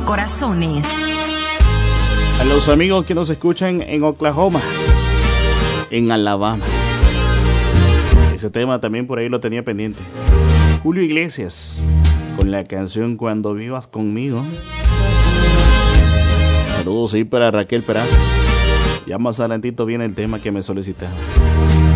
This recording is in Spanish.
moviendo corazones. A los amigos que nos escuchan en Oklahoma, en Alabama. Ese tema también por ahí lo tenía pendiente. Julio Iglesias, con la canción Cuando Vivas Conmigo. Saludos ahí para Raquel Peraza. Ya más adelantito viene el tema que me solicitaron.